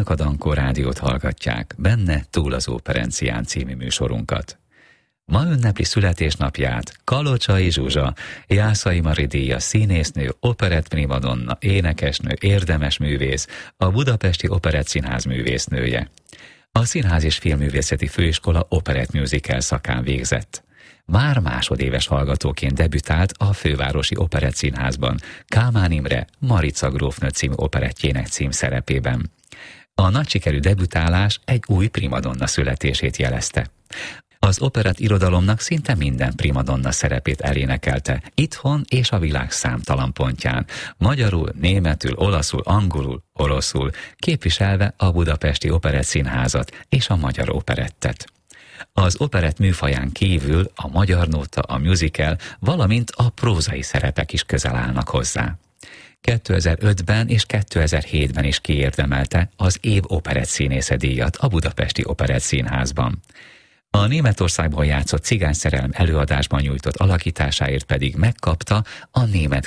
Önök a Dankó Rádiót hallgatják, benne Túl az Óperencián című műsorunkat. Ma ünnepli születésnapját Kalocsai Zsuzsa, Jászai Mari díjas színésznő, operett primadonna, énekesnő, érdemes művész, a Budapesti Operettszínház művésznője. A Színház és Filmművészeti Főiskola operett musical szakán végzett. Már másodéves hallgatóként debütált a Fővárosi Operettszínházban, Kálmán Imre Marica grófnő című operettjének címszerepében. A nagy sikerű debütálás egy új primadonna születését jelezte. Az operett irodalomnak szinte minden primadonna szerepét elénekelte, itthon és a világ számtalan pontján, magyarul, németül, olaszul, angolul, oroszul, képviselve a Budapesti Operettszínházat és a magyar operettet. Az operett műfaján kívül a magyar nóta, a musical, valamint a prózai szerepek is közel állnak hozzá. 2005-ben és 2007-ben is kiérdemelte az év operettszínésze díjat a Budapesti Operettszínházban. A Németországban játszott Cigányszerelem előadásban nyújtott alakításáért pedig megkapta a Német